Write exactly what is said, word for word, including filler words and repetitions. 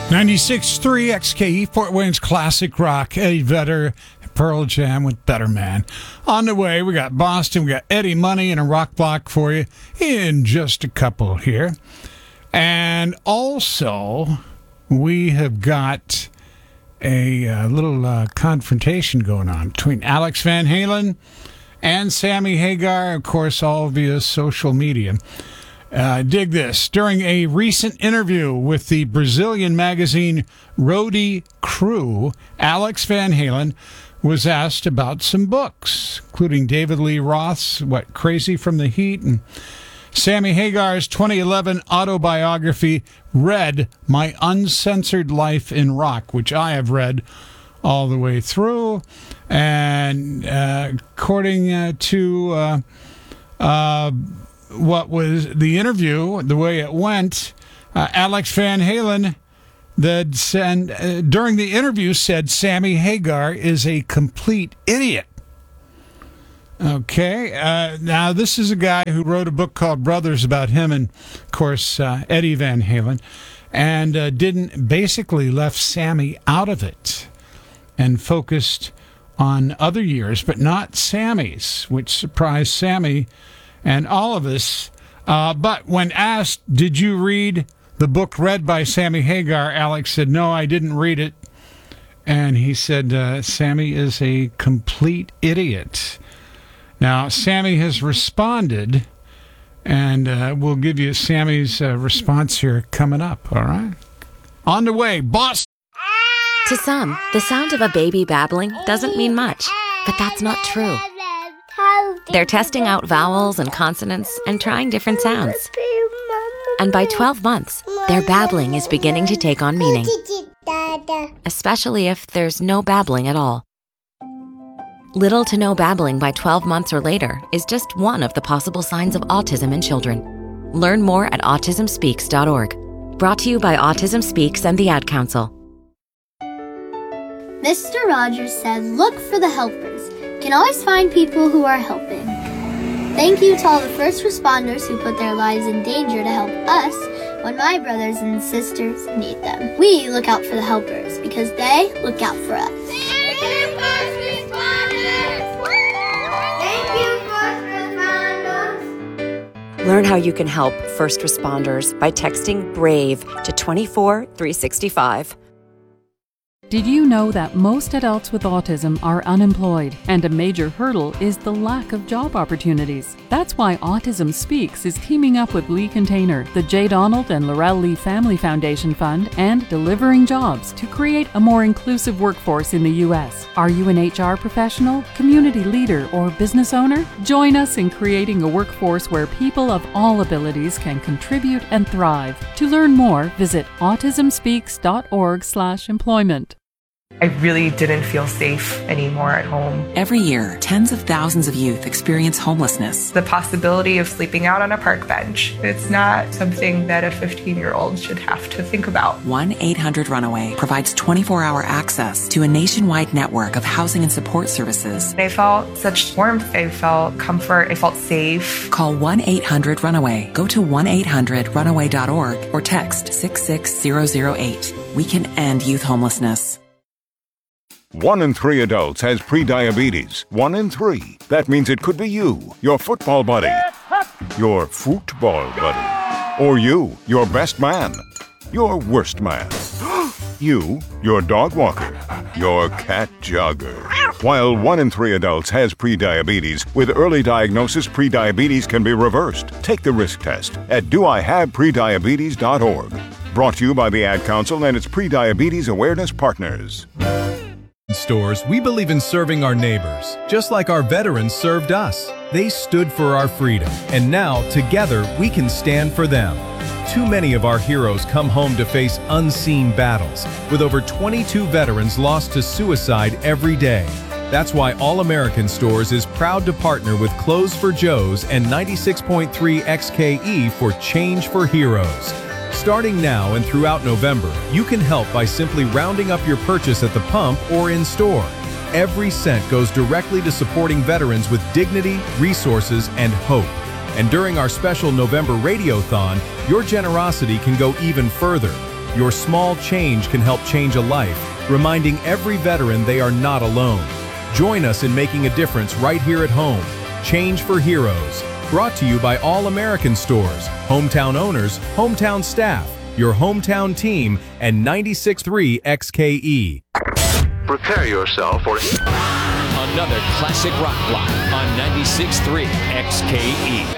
ninety-six point three X K E, Fort Wayne's classic rock. Eddie Vedder, Pearl Jam with Better Man. On the way, we got Boston, we got Eddie Money and a rock block for you in just a couple here. And also, we have got a uh, little uh, confrontation going on between Alex Van Halen and Sammy Hagar, of course, all via social media. Uh, dig this. During a recent interview with the Brazilian magazine Roadie Crew, Alex Van Halen was asked about some books, including David Lee Roth's What, Crazy from the Heat, and Sammy Hagar's twenty eleven autobiography, Red, My Uncensored Life in Rock, which I have read all the way through. And uh, according uh, to... Uh, uh, what was the interview, the way it went, uh, Alex Van Halen that said, uh, during the interview said Sammy Hagar is a complete idiot. Okay, uh, now this is a guy who wrote a book called Brothers about him and, of course, uh, Eddie Van Halen, and uh, didn't basically left Sammy out of it and focused on other years, but not Sammy's, which surprised Sammy and all of us. Uh, but when asked, did you read the book Read by Sammy Hagar, Alex said, no, I didn't read it. And he said, uh, Sammy is a complete idiot. Now, Sammy has responded, and uh, we'll give you Sammy's uh, response here coming up, all right? On the way, Boston. To some, the sound of a baby babbling doesn't mean much, but that's not true. They're testing out vowels and consonants and trying different sounds. And by twelve months, their babbling is beginning to take on meaning, especially if there's no babbling at all. Little to no babbling by twelve months or later is just one of the possible signs of autism in children. Learn more at autism speaks dot org. Brought to you by Autism Speaks and the Ad Council. Mister Rogers said, look for the helpers. You can always find people who are helping. Thank you to all the first responders who put their lives in danger to help us when my brothers and sisters need them. We look out for the helpers because they look out for us. Thank you, first responders! Thank you, first responders! Learn how you can help first responders by texting BRAVE to two four three six five. Did you know that most adults with autism are unemployed, and a major hurdle is the lack of job opportunities? That's why Autism Speaks is teaming up with Lee Container, the J. Donald and Laurel Lee Family Foundation Fund, and Delivering Jobs to create a more inclusive workforce in the U S. Are you an H R professional, community leader, or business owner? Join us in creating a workforce where people of all abilities can contribute and thrive. To learn more, visit autism speaks dot org slash employment. I really didn't feel safe anymore at home. Every year, tens of thousands of youth experience homelessness. The possibility of sleeping out on a park bench, it's not something that a fifteen-year-old should have to think about. one eight hundred runaway provides twenty-four hour access to a nationwide network of housing and support services. I felt such warmth. I felt comfort. I felt safe. Call one eight hundred runaway. Go to one eight hundred runaway dot org or text six six zero zero eight. We can end youth homelessness. One in three adults has prediabetes. One in three. That means it could be you, your football buddy, your football buddy, or you, your best man, your worst man, you, your dog walker, your cat jogger. While one in three adults has prediabetes, with early diagnosis, prediabetes can be reversed. Take the risk test at do I have prediabetes dot org. Brought to you by the Ad Council and its prediabetes awareness partners. Stores, we believe in serving our neighbors, just like our veterans served us. They stood for our freedom, and now, together, we can stand for them. Too many of our heroes come home to face unseen battles, with over twenty-two veterans lost to suicide every day. That's why All American Stores is proud to partner with Clothes for Joe's and ninety-six point three X K E for Change for Heroes. Starting now and throughout November, you can help by simply rounding up your purchase at the pump or in store. Every cent goes directly to supporting veterans with dignity, resources, and hope. And during our special November Radiothon, your generosity can go even further. Your small change can help change a life, reminding every veteran they are not alone. Join us in making a difference right here at home. Change for Heroes. Brought to you by All American Stores, hometown owners, hometown staff, your hometown team, and ninety-six point three X K E. Prepare yourself for another classic rock block on ninety-six point three X K E.